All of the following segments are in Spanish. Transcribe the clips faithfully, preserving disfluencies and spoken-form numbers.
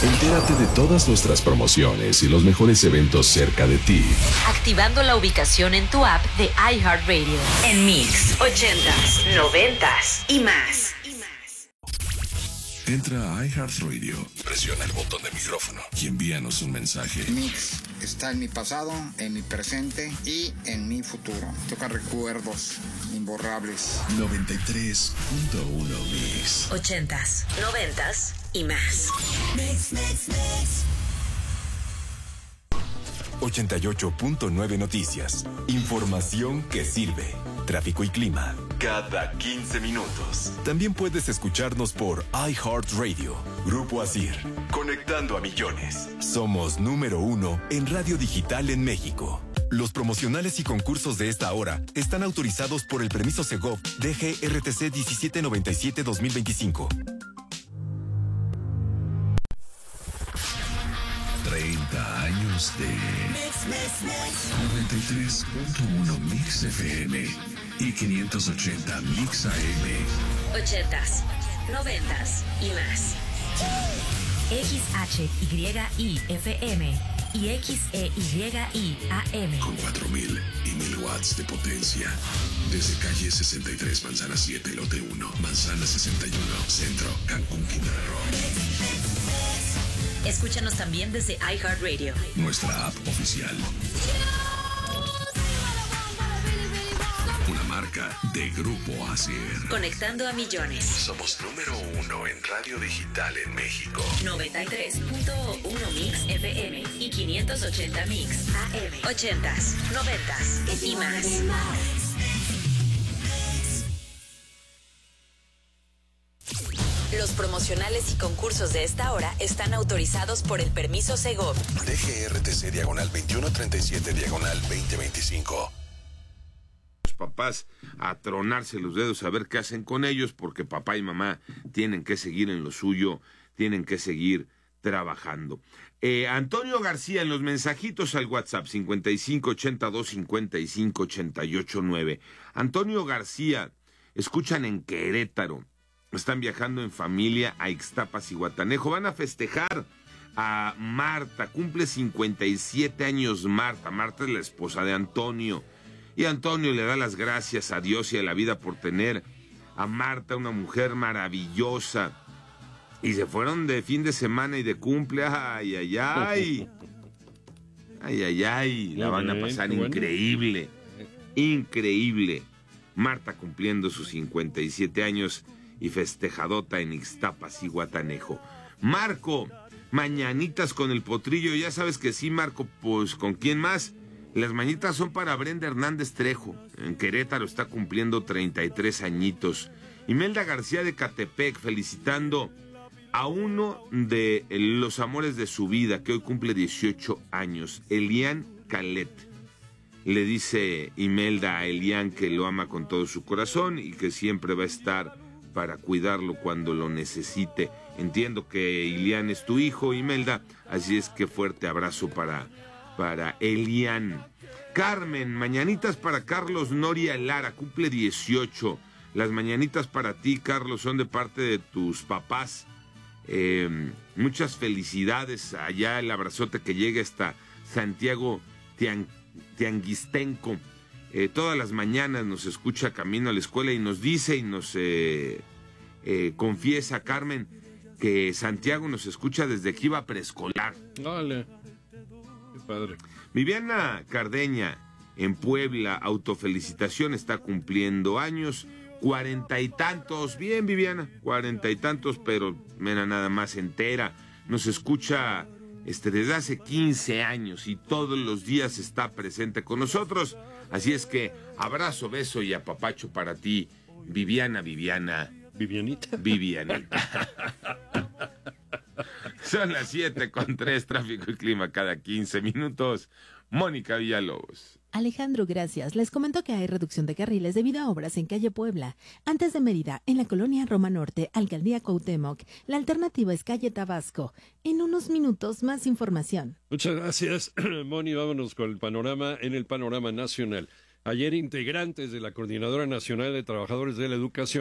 Entérate de todas nuestras promociones y los mejores eventos cerca de ti. Activando la ubicación en tu app de iHeartRadio. En Mix, ochentas, noventas y más. Entra a iHeartRadio, presiona el botón de micrófono y envíanos un mensaje. Mix está en mi pasado, en mi presente y en mi futuro. Toca recuerdos imborrables. noventa y tres punto uno Mix. Ochentas, noventas y más. Mix, mix, mix. ochenta y ocho punto nueve Noticias. Información que sirve. Tráfico y clima cada quince minutos. También puedes escucharnos por iHeartRadio. Grupo Asir. Conectando a millones. Somos número uno en radio digital en México. Los promocionales y concursos de esta hora están autorizados por el permiso Segov D G R T C diecisiete noventa y siete dos mil veinticinco. treinta años de noventa y tres punto uno Mix F M y quinientos ochenta Mix A M. Ochentas, noventas y más. X H Y I F M y X E Y I A M. Con cuatro mil y mil watts de potencia. Desde calle sesenta y tres, Manzana siete, Lote uno, Manzana sesenta y uno, Centro, Cancún, Quintana Roo. Escúchanos también desde iHeartRadio. Nuestra app oficial. Una marca de Grupo Asir. Conectando a millones. Somos número uno en radio digital en México. noventa y tres punto uno Mix F M y quinientos ochenta Mix A M. Ochentas, noventas y más. Los promocionales y concursos de esta hora están autorizados por el permiso Segov. D G R T C diagonal veintiuno treinta y siete diagonal veinte veinticinco. Los papás a tronarse los dedos a ver qué hacen con ellos, porque papá y mamá tienen que seguir en lo suyo, tienen que seguir trabajando. Eh, Antonio García en los mensajitos al WhatsApp cincuenta y cinco ochenta y dos cincuenta y cinco ochenta y ocho nueve. Antonio García, escuchan en Querétaro. Están viajando en familia a Ixtapas y Guatanejo. Van a festejar a Marta. Cumple cincuenta y siete años Marta. Marta es la esposa de Antonio. Y Antonio le da las gracias a Dios y a la vida por tener a Marta, una mujer maravillosa. Y se fueron de fin de semana y de cumple. Ay, ay, ay. Ay, ay, ay. La van a pasar increíble. Increíble. Marta cumpliendo sus cincuenta y siete años y festejadota en Ixtapas y Guatanejo. Marco, mañanitas con el potrillo. Ya sabes que sí, Marco, pues ¿con quién más? Las mañanitas son para Brenda Hernández Trejo. En Querétaro está cumpliendo treinta y tres añitos. Imelda García de Catepec felicitando a uno de los amores de su vida, que hoy cumple dieciocho años, Elian Calet. Le dice Imelda a Elian que lo ama con todo su corazón y que siempre va a estar para cuidarlo cuando lo necesite. Entiendo que Elian es tu hijo, Imelda, así es que fuerte abrazo para, para Elian. Carmen, mañanitas para Carlos Noria Lara, cumple dieciocho. Las mañanitas para ti, Carlos, son de parte de tus papás. Eh, muchas felicidades allá, el abrazote que llega hasta Santiago Tian, Tianguistenco. Eh, todas las mañanas nos escucha camino a la escuela y nos dice y nos eh, eh, confiesa, Carmen, que Santiago nos escucha desde que iba a preescolar. Dale, qué padre. Viviana Cardeña, en Puebla, autofelicitación, está cumpliendo años, cuarenta y tantos, bien Viviana, cuarenta y tantos, pero mira, nada más entera, nos escucha este, desde hace quince años y todos los días está presente con nosotros. Así es que abrazo, beso y apapacho para ti, Viviana, Viviana. Vivianita. Vivianita. Son las siete con tres, tráfico y clima cada quince minutos. Mónica Villalobos. Alejandro, gracias. Les comento que hay reducción de carriles debido a obras en calle Puebla. Antes de Mérida, en la colonia Roma Norte, Alcaldía Cuauhtémoc, la alternativa es calle Tabasco. En unos minutos, más información. Muchas gracias, Moni. Vámonos con el panorama en el panorama nacional. Ayer, integrantes de la Coordinadora Nacional de Trabajadores de la Educación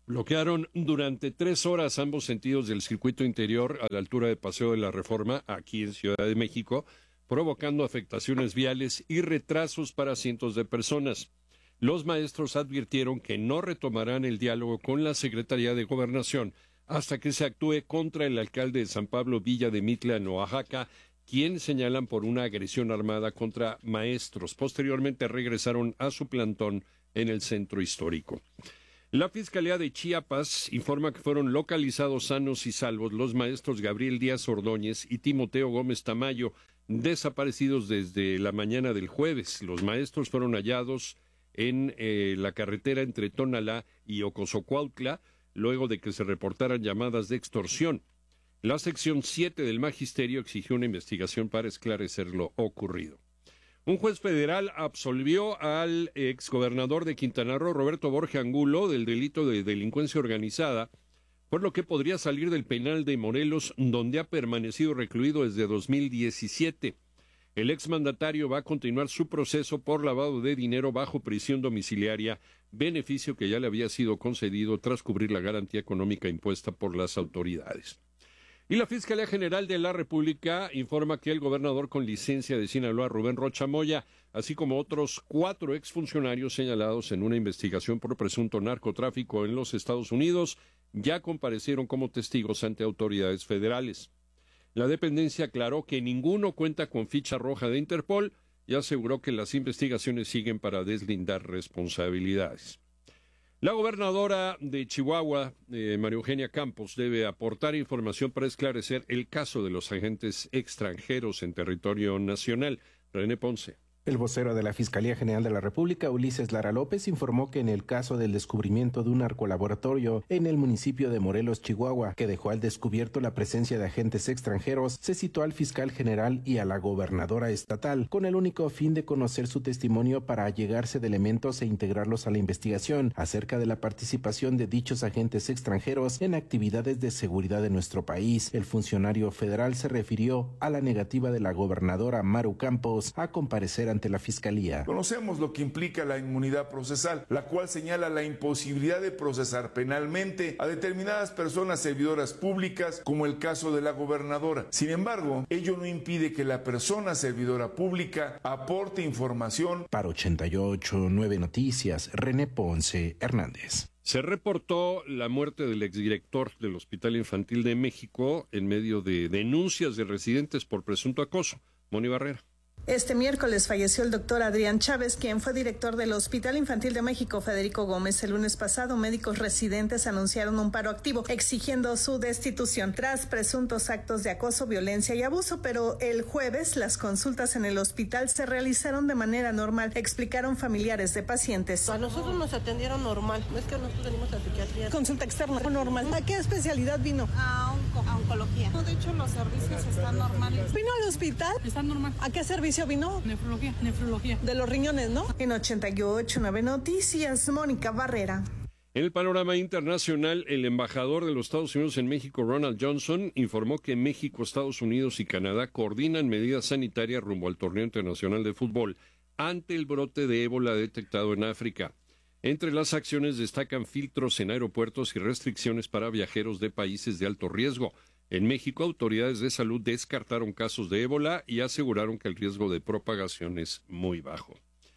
Bloquearon durante tres horas ambos sentidos del circuito interior a la altura de Paseo de la Reforma, aquí en Ciudad de México, provocando afectaciones viales y retrasos para cientos de personas. Los maestros advirtieron que no retomarán el diálogo con la Secretaría de Gobernación hasta que se actúe contra el alcalde de San Pablo Villa de Mitla, en Oaxaca, quien señalan por una agresión armada contra maestros. Posteriormente regresaron a su plantón en el centro histórico. La Fiscalía de Chiapas informa que fueron localizados sanos y salvos los maestros Gabriel Díaz Ordóñez y Timoteo Gómez Tamayo, desaparecidos desde la mañana del jueves. Los maestros fueron hallados en eh, la carretera entre Tonalá y Ocosocuautla, luego de que se reportaran llamadas de extorsión. La sección siete del Magisterio exigió una investigación para esclarecer lo ocurrido. Un juez federal absolvió al exgobernador de Quintana Roo, Roberto Borge Angulo, del delito de delincuencia organizada, por lo que podría salir del penal de Morelos, donde ha permanecido recluido desde dos mil diecisiete. El exmandatario va a continuar su proceso por lavado de dinero bajo prisión domiciliaria, beneficio que ya le había sido concedido tras cubrir la garantía económica impuesta por las autoridades. Y la Fiscalía General de la República informa que el gobernador con licencia de Sinaloa, Rubén Rocha Moya, así como otros cuatro exfuncionarios señalados en una investigación por presunto narcotráfico en los Estados Unidos, ya comparecieron como testigos ante autoridades federales. La dependencia aclaró que ninguno cuenta con ficha roja de Interpol y aseguró que las investigaciones siguen para deslindar responsabilidades. La gobernadora de Chihuahua, eh, María Eugenia Campos, debe aportar información para esclarecer el caso de los agentes extranjeros en territorio nacional. René Ponce. El vocero de la Fiscalía General de la República, Ulises Lara López, informó que en el caso del descubrimiento de un narcolaboratorio en el municipio de Morelos, Chihuahua, que dejó al descubierto la presencia de agentes extranjeros, se citó al fiscal general y a la gobernadora estatal, con el único fin de conocer su testimonio para allegarse de elementos e integrarlos a la investigación acerca de la participación de dichos agentes extranjeros en actividades de seguridad de nuestro país. El funcionario federal se refirió a la negativa de la gobernadora Maru Campos a comparecer ante ante la Fiscalía. Conocemos lo que implica la inmunidad procesal, la cual señala la imposibilidad de procesar penalmente a determinadas personas servidoras públicas, como el caso de la gobernadora. Sin embargo, ello no impide que la persona servidora pública aporte información. Para ochenta y ocho punto nueve Noticias, René Ponce Hernández. Se reportó la muerte del exdirector del Hospital Infantil de México en medio de denuncias de residentes por presunto acoso. Moni Barrera. Este miércoles falleció el doctor Adrián Chávez, quien fue director del Hospital Infantil de México, Federico Gómez. El lunes pasado, médicos residentes anunciaron un paro activo, exigiendo su destitución tras presuntos actos de acoso, violencia y abuso. Pero el jueves, las consultas en el hospital se realizaron de manera normal, explicaron familiares de pacientes. A nosotros nos atendieron normal, no es que nosotros venimos a psiquiatría. Consulta externa, normal. ¿A qué especialidad vino? A, onco, a oncología. No, de hecho, los servicios están normales. ¿Vino al hospital? Están normal. ¿A qué servicio vino? Nefrología, nefrología. De los riñones, ¿no? En ochenta y ocho punto nueve Noticias, Mónica Barrera. En el panorama internacional, el embajador de los Estados Unidos en México, Ronald Johnson, informó que México, Estados Unidos y Canadá coordinan medidas sanitarias rumbo al torneo internacional de fútbol ante el brote de ébola detectado en África. Entre las acciones destacan filtros en aeropuertos y restricciones para viajeros de países de alto riesgo. En México, autoridades de salud descartaron casos de ébola y aseguraron que el riesgo de propagación es muy bajo.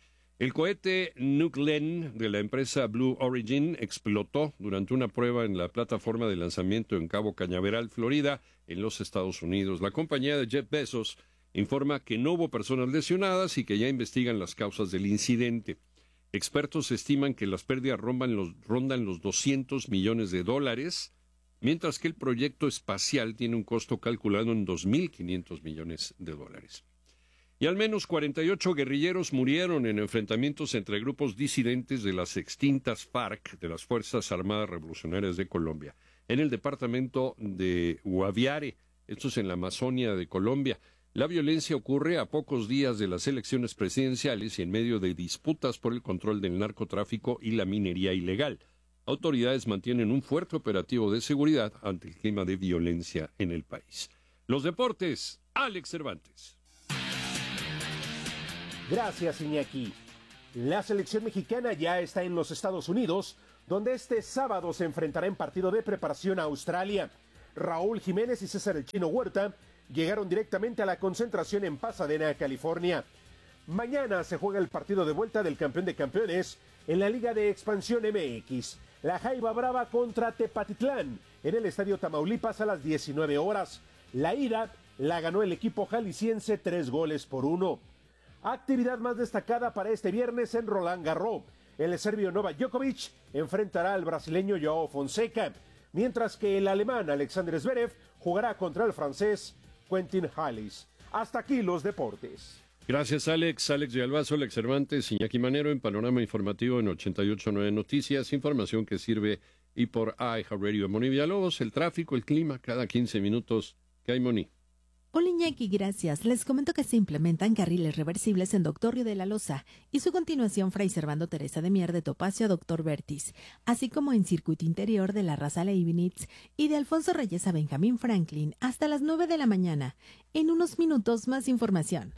El cohete Nuclen de la empresa Blue Origin explotó durante una prueba en la plataforma de lanzamiento en Cabo Cañaveral, Florida, en los Estados Unidos. La compañía de Jeff Bezos informa que no hubo personas lesionadas y que ya investigan las causas del incidente. Expertos estiman que las pérdidas rondan los, rondan los doscientos millones de dólares, mientras que el proyecto espacial tiene un costo calculado en dos mil quinientos millones de dólares. Y al menos cuarenta y ocho guerrilleros murieron en enfrentamientos entre grupos disidentes de las extintas FARC, de las Fuerzas Armadas Revolucionarias de Colombia, en el departamento de Guaviare, esto es en la Amazonia de Colombia. La violencia ocurre a pocos días de las elecciones presidenciales y en medio de disputas por el control del narcotráfico y la minería ilegal. Autoridades mantienen un fuerte operativo de seguridad ante el clima de violencia en el país. Los deportes, Alex Cervantes. Gracias, Iñaki. La selección mexicana ya está en los Estados Unidos, donde este sábado se enfrentará en partido de preparación a Australia. Raúl Jiménez y César El Chino Huerta llegaron directamente a la concentración en Pasadena, California. Mañana se juega el partido de vuelta del campeón de campeones en la Liga de Expansión M X. La Jaiba Brava contra Tepatitlán en el Estadio Tamaulipas a las diecinueve horas. La ida la ganó el equipo jalisciense tres goles por uno. Actividad más destacada para este viernes en Roland Garros. El serbio Novak Djokovic enfrentará al brasileño Joao Fonseca, mientras que el alemán Alexander Zverev jugará contra el francés Quentin Halys. Hasta aquí los deportes. Gracias, Alex. Alex Villalbazo, Alex Cervantes, Iñaki Manero en Panorama Informativo en ochenta y ocho punto nueve Noticias. Información que sirve y por iHeartRadio. Moni Villalobos, el tráfico, el clima, cada quince minutos. ¿Qué hay, Moni? Hola Iñaki, gracias. Les comento que se implementan carriles reversibles en Doctor Río de la Loza y su continuación Fray Servando Teresa de Mier de Topacio a Doctor Vertis, así como en circuito interior de la Raza Leibniz y de Alfonso Reyes a Benjamín Franklin hasta las nueve de la mañana. En unos minutos más información.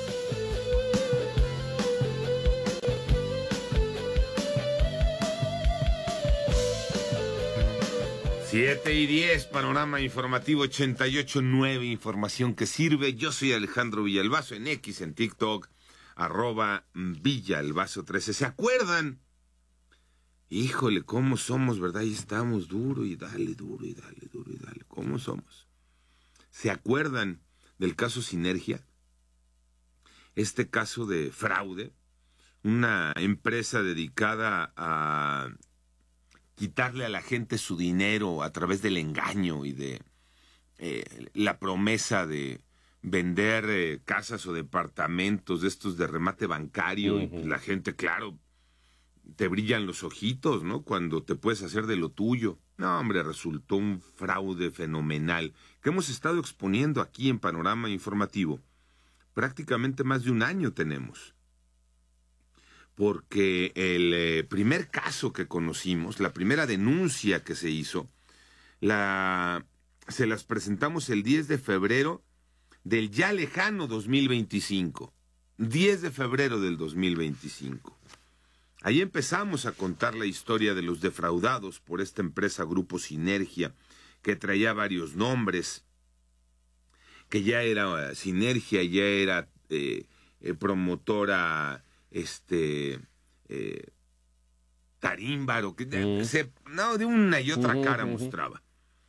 siete y diez, Panorama Informativo ochenta y ocho punto nueve, información que sirve. Yo soy Alejandro Villalbazo en X, en TikTok, arroba Villalbazo trece. ¿Se acuerdan? Híjole, ¿cómo somos, verdad? Y estamos duro y dale, duro y dale, duro y dale. ¿Cómo somos? ¿Se acuerdan del caso Sinergia? Este caso de fraude, una empresa dedicada a quitarle a la gente su dinero a través del engaño y de eh, la promesa de vender eh, casas o departamentos de estos de remate bancario. Uh-huh. Y la gente, claro, te brillan los ojitos, ¿no? Cuando te puedes hacer de lo tuyo. No, hombre, resultó un fraude fenomenal que hemos estado exponiendo aquí en Panorama Informativo. Prácticamente más de un año tenemos. Porque el eh, primer caso que conocimos, la primera denuncia que se hizo, la, se las presentamos el diez de febrero del ya lejano dos mil veinticinco. diez de febrero del dos mil veinticinco. Ahí empezamos a contar la historia de los defraudados por esta empresa Grupo Sinergia, que traía varios nombres, que ya era Sinergia, ya era eh, eh, promotora... este eh, Tarímbaro, que uh-huh. se, no, de una y otra uh-huh, cara uh-huh. mostraba.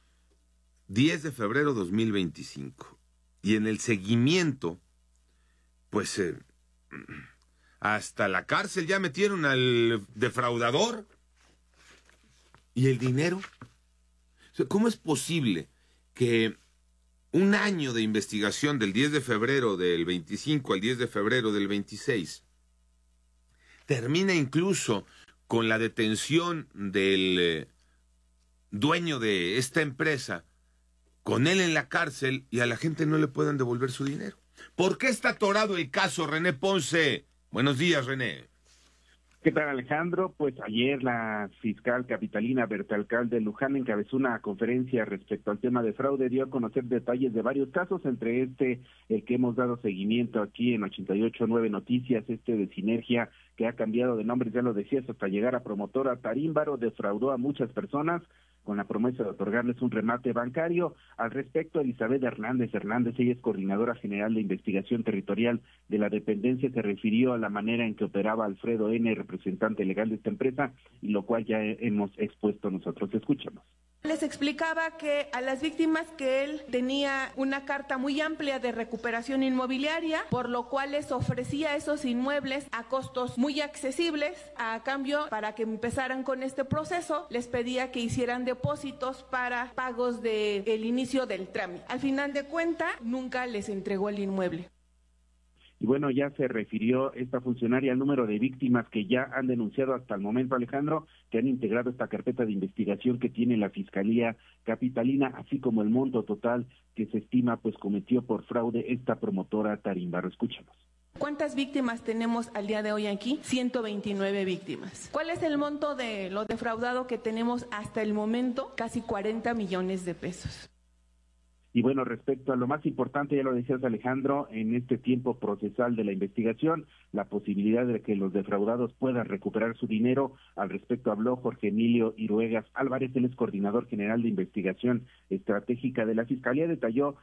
diez de febrero dos mil veinticinco. Y en el seguimiento, pues eh, hasta la cárcel ya metieron al defraudador. ¿Y el dinero? O sea, ¿cómo es posible que un año de investigación del diez de febrero del veinticinco al diez de febrero del veintiséis termina incluso con la detención del eh, dueño de esta empresa, con él en la cárcel, y a la gente no le puedan devolver su dinero? ¿Por qué está atorado el caso, René Ponce? Buenos días, René. ¿Qué tal, Alejandro? Pues ayer la fiscal capitalina Berta Alcalde Luján encabezó una conferencia respecto al tema de fraude, dio a conocer detalles de varios casos, entre este el que hemos dado seguimiento aquí en ochenta y ocho punto nueve Noticias, este de Sinergia, que ha cambiado de nombre, ya lo decías, hasta llegar a promotora Tarímbaro, defraudó a muchas personas con la promesa de otorgarles un remate bancario. Al respecto, Elizabeth Hernández Hernández, ella es coordinadora general de investigación territorial de la dependencia, se refirió a la manera en que operaba Alfredo N., representante legal de esta empresa, y lo cual ya hemos expuesto nosotros. Escuchamos. Les explicaba que a las víctimas que él tenía una carta muy amplia de recuperación inmobiliaria, por lo cual les ofrecía esos inmuebles a costos muy accesibles. A cambio, para que empezaran con este proceso, les pedía que hicieran depósitos para pagos del de inicio del trámite. Al final de cuentas, nunca les entregó el inmueble. Y bueno, ya se refirió esta funcionaria al número de víctimas que ya han denunciado hasta el momento, Alejandro, que han integrado esta carpeta de investigación que tiene la Fiscalía Capitalina, así como el monto total que se estima pues cometió por fraude esta promotora Tarímbaro. Escuchamos. ¿Cuántas víctimas tenemos al día de hoy aquí? ciento veintinueve víctimas. ¿Cuál es el monto de lo defraudado que tenemos hasta el momento? Casi cuarenta millones de pesos. Y bueno, respecto a lo más importante, ya lo decías Alejandro, en este tiempo procesal de la investigación, la posibilidad de que los defraudados puedan recuperar su dinero. Al respecto habló Jorge Emilio Iruegas Álvarez, él es coordinador general de investigación estratégica de la Fiscalía, detalló